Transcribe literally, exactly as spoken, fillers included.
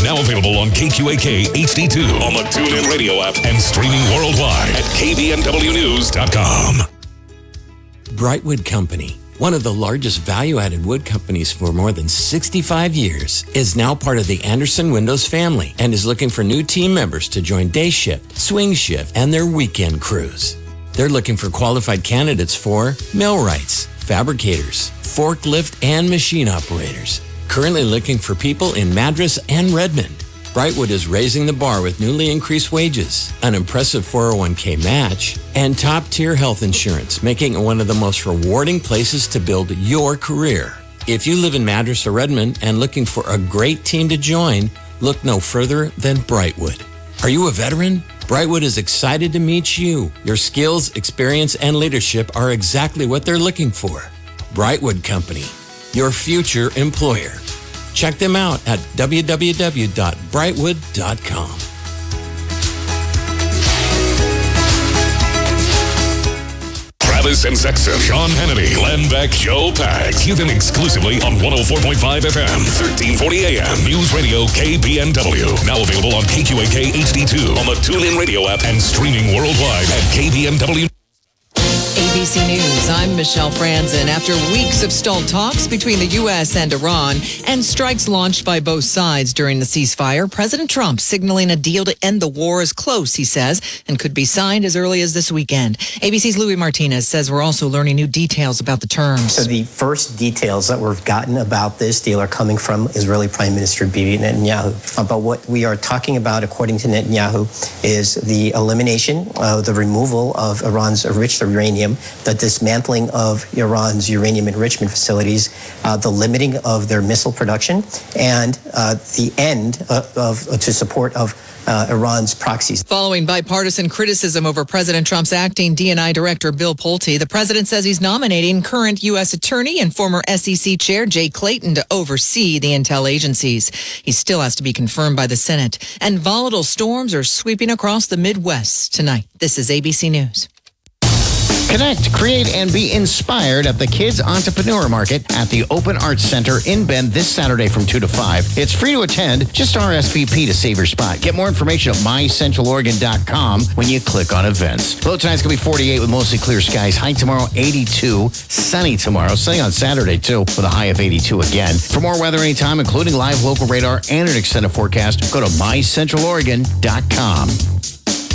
Now available on K Q A K H D two on the TuneIn Radio app and streaming worldwide at K B N W news dot com. Brightwood Company, one of the largest value-added wood companies for more than sixty-five years, is now part of the Anderson Windows family and is looking for new team members to join day shift, swing shift, and their weekend crews. They're looking for qualified candidates for millwrights, fabricators, forklift, and machine operators. Currently looking for people in Madras and Redmond. Brightwood is raising the bar with newly increased wages, an impressive four oh one k match, and top-tier health insurance, making it one of the most rewarding places to build your career. If you live in Madras or Redmond and looking for a great team to join, look no further than Brightwood. Are you a veteran? Brightwood is excited to meet you. Your skills, experience, and leadership are exactly what they're looking for. Brightwood Company, your future employer. Check them out at w w w dot brightwood dot com. Travis and Sexton, Sean Hannity, Glenn Beck, Joe Pags. Hear them exclusively on one oh four point five F M, thirteen forty A M. News Radio K B N W. Now available on K Q A K H D two on the TuneIn Radio app and streaming worldwide at K B N W. A B C News, I'm Michelle Franzen. After weeks of stalled talks between the U S and Iran and strikes launched by both sides during the ceasefire, President Trump signaling a deal to end the war is close, he says, and could be signed as early as this weekend. A B C's Louis Martinez says we're also learning new details about the terms. So the first details that we've gotten about this deal are coming from Israeli Prime Minister Bibi Netanyahu. But what we are talking about, according to Netanyahu, is the elimination, uh, the removal of Iran's enriched uranium, the dismantling of Iran's uranium enrichment facilities, uh, the limiting of their missile production, and uh, the end of, of to support of uh, Iran's proxies. Following bipartisan criticism over President Trump's acting D and I director Bill Pulte, the president says he's nominating current U S attorney and former S E C chair Jay Clayton to oversee the intel agencies. He still has to be confirmed by the Senate. And volatile storms are sweeping across the Midwest tonight. This is A B C News. Connect, create, and be inspired at the Kids Entrepreneur Market at the Open Arts Center in Bend this Saturday from two to five. It's free to attend. Just R S V P to save your spot. Get more information at my central oregon dot com when you click on events. Low tonight's going to be forty-eight with mostly clear skies. High tomorrow, eighty-two. Sunny tomorrow. Sunny on Saturday, too, with a high of eighty-two again. For more weather anytime, including live local radar and an extended forecast, go to my central oregon dot com.